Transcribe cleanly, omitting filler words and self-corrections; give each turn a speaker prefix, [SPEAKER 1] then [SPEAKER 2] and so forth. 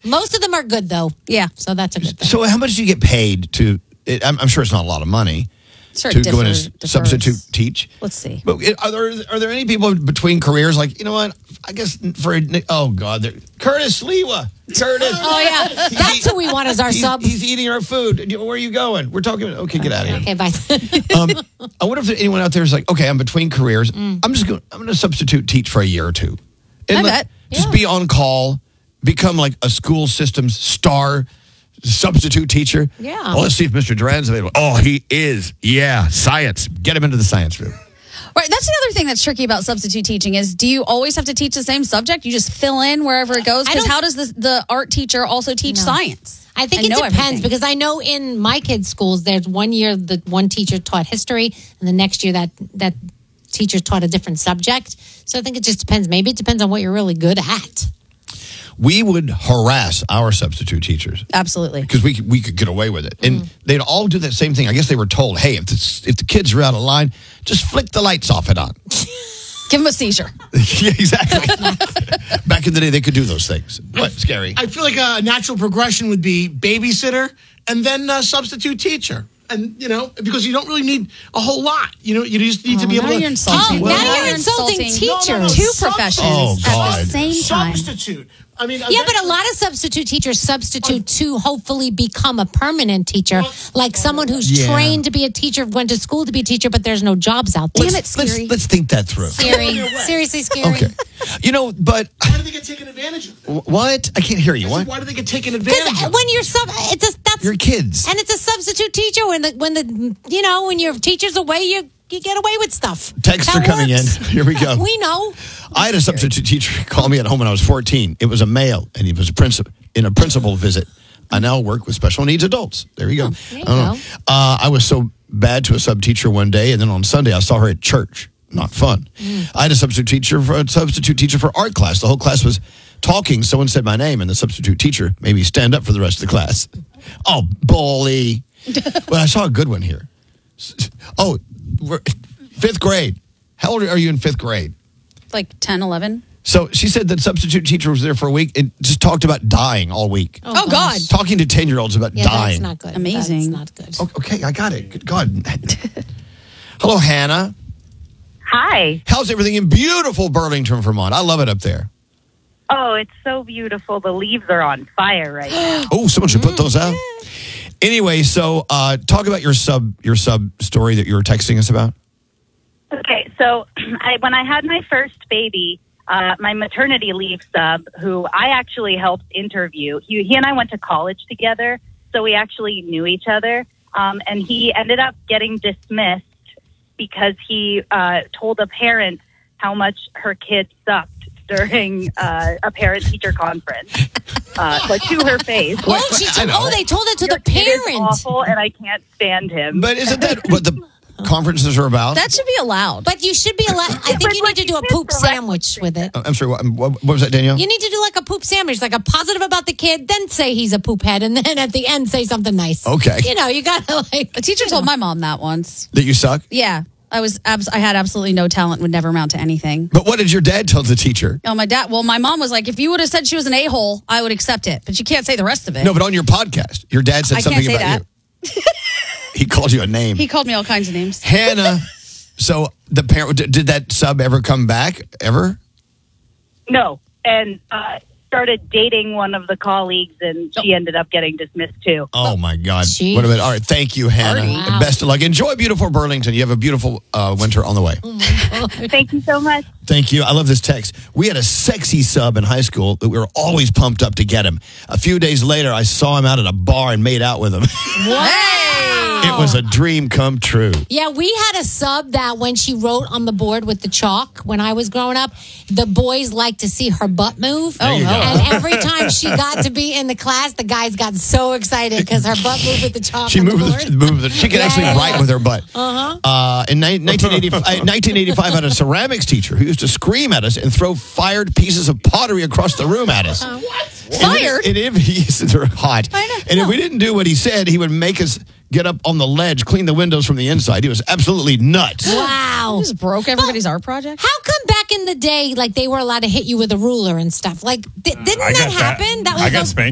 [SPEAKER 1] Most of them are good, though.
[SPEAKER 2] Yeah.
[SPEAKER 1] So that's a good thing.
[SPEAKER 3] So how much do you get paid to? I'm sure it's not a lot of money
[SPEAKER 2] Sure,
[SPEAKER 3] to go in
[SPEAKER 2] differs.
[SPEAKER 3] and substitute teach.
[SPEAKER 2] Let's see.
[SPEAKER 3] But are there any people between careers like, you know what? I guess Curtis Lewa. Curtis.
[SPEAKER 1] Oh, yeah. That's who we want as our sub.
[SPEAKER 3] He's eating our food. Where are you going? We're talking. Okay, get out of here.
[SPEAKER 1] Okay, bye.
[SPEAKER 3] I wonder if anyone out there is like, okay, I'm between careers. I'm going to substitute teach for a year or two. And
[SPEAKER 2] I bet.
[SPEAKER 3] Just be on call, become like a school systems star substitute teacher.
[SPEAKER 1] Yeah.
[SPEAKER 3] Oh, let's see if Mr. Duran's available. Oh, he is. Yeah, science. Get him into the science room.
[SPEAKER 2] Right, that's the other thing that's tricky about substitute teaching is, do you always have to teach the same subject? You just fill in wherever it goes? Because how does the art teacher also teach science?
[SPEAKER 1] I think it depends because I know in my kids' schools, there's 1 year the one teacher taught history, and the next year that teacher taught a different subject. So I think it just depends. Maybe it depends on what you're really good at.
[SPEAKER 3] We would harass our substitute teachers.
[SPEAKER 2] Absolutely.
[SPEAKER 3] Because we could get away with it. And they'd all do that same thing. I guess they were told, hey, if the kids are out of line, just flick the lights off and on.
[SPEAKER 2] Give them a seizure.
[SPEAKER 3] Yeah, exactly. Back in the day, they could do those things. What, Scary?
[SPEAKER 4] I feel like a natural progression would be babysitter and then substitute teacher. And, because you don't really need a whole lot. You just need to be able to...
[SPEAKER 2] You're insulting.
[SPEAKER 1] Now you're insulting teachers.
[SPEAKER 4] No.
[SPEAKER 2] Two professions
[SPEAKER 3] Oh, God.
[SPEAKER 2] at the same time.
[SPEAKER 4] Substitute. I mean,
[SPEAKER 1] Yeah, but a lot of substitute teachers substitute to hopefully become a permanent teacher, like someone who's trained to be a teacher, went to school to be a teacher, but there's no jobs out there.
[SPEAKER 2] Damn it, Scary.
[SPEAKER 3] Let's think that through.
[SPEAKER 1] Scary. Seriously scary.
[SPEAKER 3] Okay. But...
[SPEAKER 4] Why do they get taken advantage of?
[SPEAKER 3] What? I can't hear you. What?
[SPEAKER 4] Why do they get taken advantage
[SPEAKER 1] Because
[SPEAKER 4] of?
[SPEAKER 1] when you're that's
[SPEAKER 3] Your kids.
[SPEAKER 1] and it's a substitute teacher. When your teacher's away, you get away with stuff.
[SPEAKER 3] Texts are
[SPEAKER 1] That
[SPEAKER 3] coming
[SPEAKER 1] works.
[SPEAKER 3] in. Here we go.
[SPEAKER 1] We know.
[SPEAKER 3] I had a substitute teacher call me at home when I was 14. It was a male, and he was in a principal visit. I now work with special needs adults. There you go.
[SPEAKER 1] There you go.
[SPEAKER 3] I was so bad to a sub teacher one day, and then on Sunday I saw her at church. Not fun. I had a substitute teacher for art class. The whole class was talking. Someone said my name, and the substitute teacher made me stand up for the rest of the class. Oh, bully. Well, I saw a good one here. Oh, fifth grade. How old are you in fifth grade?
[SPEAKER 2] Like 10, 11.
[SPEAKER 3] So she said that substitute teacher was there for a week and just talked about dying all week.
[SPEAKER 2] Oh, God.
[SPEAKER 3] Talking to 10-year-olds about dying.
[SPEAKER 1] That's not good.
[SPEAKER 2] Amazing.
[SPEAKER 1] That's not good.
[SPEAKER 3] Okay, I got it. Good God. Hello, Hannah.
[SPEAKER 5] Hi.
[SPEAKER 3] How's everything in beautiful Burlington, Vermont? I love it up there.
[SPEAKER 5] Oh, it's so beautiful. The leaves are on fire right now.
[SPEAKER 3] Oh, someone should put those out. Anyway, so talk about your sub story that you were texting us about.
[SPEAKER 5] Okay, so when I had my first baby, my maternity leave sub, who I actually helped interview, he and I went to college together, so we actually knew each other. And he ended up getting dismissed because he told a parent how much her kid sucked during a parent-teacher conference, like to her face.
[SPEAKER 1] They told it to
[SPEAKER 5] Your
[SPEAKER 1] the
[SPEAKER 5] kid is
[SPEAKER 1] parent.
[SPEAKER 5] awful, and I can't stand him.
[SPEAKER 3] But isn't that what the conferences are about?
[SPEAKER 2] That should be allowed.
[SPEAKER 1] But you should be allowed. I think you need to do a poop sandwich with it.
[SPEAKER 3] I'm sorry, what was that, Danielle?
[SPEAKER 1] You need to do like a poop sandwich, like a positive about the kid, then say he's a poop head, and then at the end say something nice.
[SPEAKER 3] Okay.
[SPEAKER 1] You gotta
[SPEAKER 2] A teacher told my mom that once.
[SPEAKER 3] That you suck?
[SPEAKER 2] Yeah. I had absolutely no talent, would never amount to anything.
[SPEAKER 3] But what did your dad tell the teacher?
[SPEAKER 2] Oh, my mom was like, if you would have said she was an a-hole, I would accept it. But you can't say the rest of it.
[SPEAKER 3] No, but on your podcast, your dad said
[SPEAKER 2] I
[SPEAKER 3] something
[SPEAKER 2] can't say
[SPEAKER 3] about
[SPEAKER 2] that.
[SPEAKER 3] you. He called you a name.
[SPEAKER 2] He called me all kinds of names.
[SPEAKER 3] Hannah, so the parent, did that sub ever come back, ever?
[SPEAKER 5] No, and started dating one of the colleagues, and she ended up getting dismissed too.
[SPEAKER 3] Oh, my God.
[SPEAKER 1] Jeez.
[SPEAKER 3] What about, all right, thank you, Hannah.
[SPEAKER 1] Wow.
[SPEAKER 3] Best of luck. Enjoy beautiful Burlington. You have a beautiful winter on the way.
[SPEAKER 5] Thank you so much.
[SPEAKER 3] Thank you. I love this text. We had a sexy sub in high school that we were always pumped up to get him. A few days later, I saw him out at a bar and made out with him. It was a dream come true.
[SPEAKER 1] Yeah, we had a sub that when she wrote on the board with the chalk when I was growing up, the boys liked to see her butt move.
[SPEAKER 3] There you go.
[SPEAKER 1] And every time she got to be in the class, the guys got so excited because her butt moved with the chalk
[SPEAKER 3] She
[SPEAKER 1] on the
[SPEAKER 3] moved
[SPEAKER 1] board.
[SPEAKER 3] she could actually write with her butt. In 1985, I had a ceramics teacher who used to scream at us and throw fired pieces of pottery across the room at us.
[SPEAKER 2] Fired?
[SPEAKER 3] And if they're hot. And if we didn't do what he said, he would make us get up on the ledge, clean the windows from the inside. He was absolutely nuts.
[SPEAKER 1] Wow.
[SPEAKER 2] Just broke everybody's art project.
[SPEAKER 1] How come back in the day, like they were allowed to hit you with a ruler and stuff? Like, didn't that happen?
[SPEAKER 6] I got spanked.